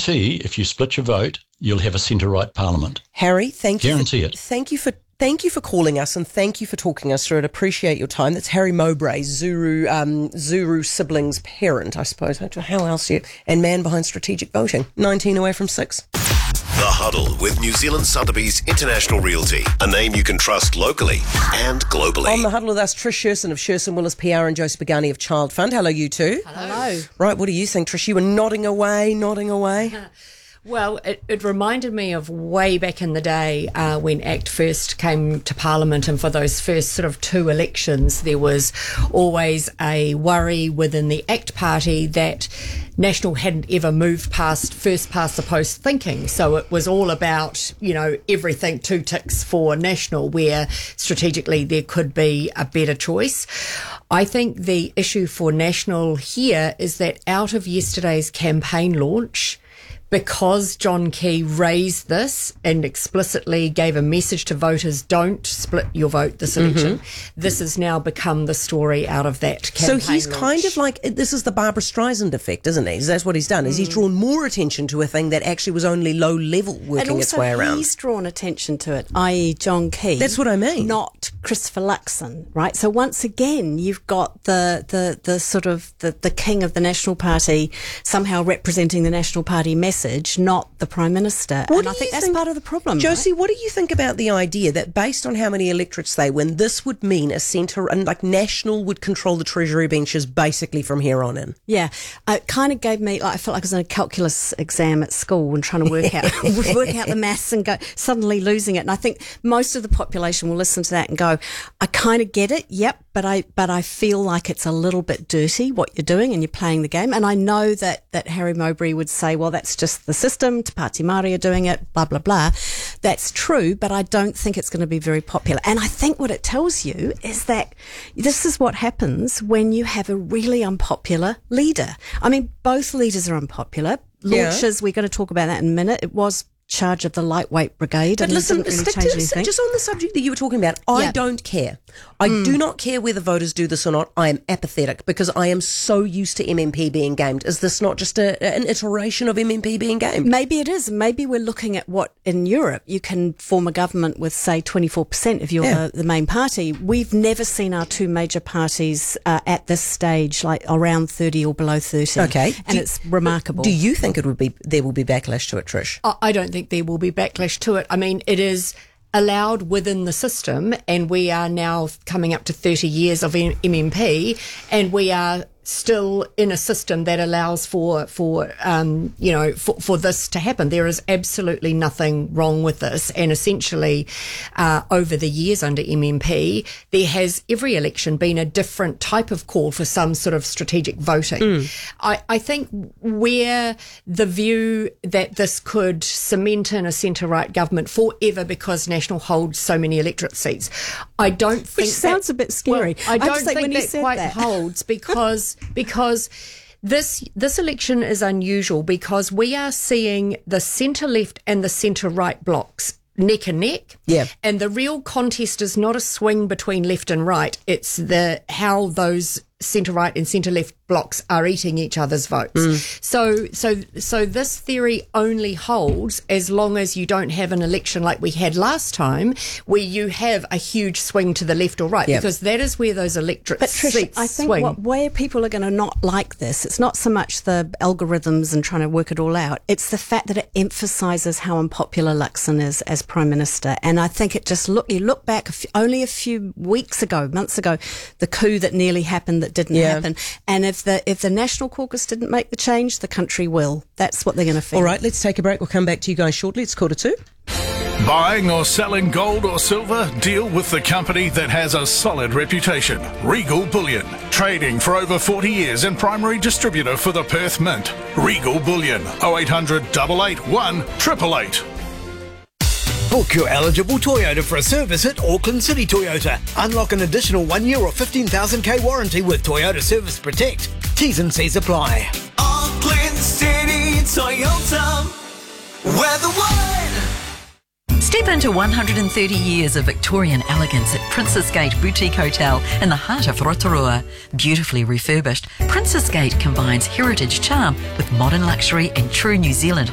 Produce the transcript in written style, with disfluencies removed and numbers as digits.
guarantee if you split your vote, you'll have a centre-right parliament. Harry, thank you. Guarantee it. Thank you for calling us, and thank you for talking us through it. Appreciate your time. That's Harry Mowbray, Zuru siblings' parent, I suppose. How else do you? And man behind strategic voting. 19 away from 6. The Huddle with New Zealand Sotheby's International Realty, a name you can trust locally and globally. On The Huddle with us, Trish Sherson of Sherson Willis PR and Joseph Pagani of Child Fund. Hello, you two. Hello. Right, what do you think, Trish? You were nodding away. Well, it reminded me of way back in the day when ACT first came to Parliament, and for those first sort of 2 elections, there was always a worry within the ACT party that National hadn't ever moved past the post thinking. So it was all about, everything 2 ticks for National, where strategically there could be a better choice. I think the issue for National here is that out of yesterday's campaign launch, because John Key raised this and explicitly gave a message to voters, don't split your vote this election, this has now become the story out of that campaign So he's launch. kind of like, this is the Barbara Streisand effect, isn't he? That's what he's done, is he's drawn more attention to a thing that actually was only low level working its way around. And also he's drawn attention to it, i.e. John Key. That's what I mean. Not Christopher Luxon, right? So once again, you've got the sort of the king of the National Party somehow representing the National Party message, not the Prime Minister. What and do I think you that's think, part of the problem. Josie, right? what do you think about the idea that based on how many electorates they win, this would mean a centre, and like National would control the Treasury benches basically from here on in? Yeah, it kind of gave me, I felt like I was in a calculus exam at school and trying to work out the maths and suddenly losing it. And I think most of the population will listen to that and go, I kind of get it, yep, but I feel like it's a little bit dirty what you're doing and you're playing the game. And I know that Harry Mowbray would say, well, that's just the system, Te Pāti Māori are doing it, blah, blah, blah. That's true, but I don't think it's going to be very popular. And I think what it tells you is that this is what happens when you have a really unpopular leader. I mean, both leaders are unpopular. Launches, we're going to talk about that in a minute. It was charge of the lightweight brigade. But and listen, it didn't really stick change to anything. just on the subject that you were talking about. I don't care. I do not care whether voters do this or not. I am apathetic because I am so used to MMP being gamed. Is this not just an iteration of MMP being gamed? Maybe it is. Maybe we're looking at what in Europe you can form a government with, say, 24% if you're the main party. We've never seen our 2 major parties at this stage, like around 30 or below 30. Okay. And it's remarkable. Do you think there will be backlash to it, Trish? I don't think there will be backlash to it. I mean, it is allowed within the system, and we are now coming up to 30 years of MMP, and we are still in a system that allows for this to happen. There is absolutely nothing wrong with this. And essentially, over the years under MMP, there has every election been a different type of call for some sort of strategic voting. I think where the view that this could cement in a centre-right government forever because National holds so many electorate seats, I don't think Which sounds a bit scary. Well, I don't think think that quite holds because this election is unusual because we are seeing the centre-left and the centre-right blocks neck and neck. Yeah. And the real contest is not a swing between left and right. It's how those centre-right and centre-left blocks are eating each other's votes. So this theory only holds as long as you don't have an election like we had last time where you have a huge swing to the left or right, because that is where those electorate seats swing. I think where people are going to not like this, it's not so much the algorithms and trying to work it all out, it's the fact that it emphasises how unpopular Luxon is as Prime Minister. And I think it just you look back only a few months ago, the coup that nearly happened that didn't happen. And if the National Caucus didn't make the change, the country will. That's what they're going to feel. All right, let's take a break. We'll come back to you guys shortly. It's 2:45. Buying or selling gold or silver? Deal with the company that has a solid reputation. Regal Bullion. Trading for over 40 years and primary distributor for the Perth Mint. Regal Bullion. 0800 881 888. Book your eligible Toyota for a service at Auckland City Toyota. Unlock an additional 1 year or 15,000k warranty with Toyota Service Protect. T's and C's apply. Auckland City Toyota. We're the one. Step into 130 years of Victorian elegance at Princess Gate Boutique Hotel in the heart of Rotorua. Beautifully refurbished, Princess Gate combines heritage charm with modern luxury and true New Zealand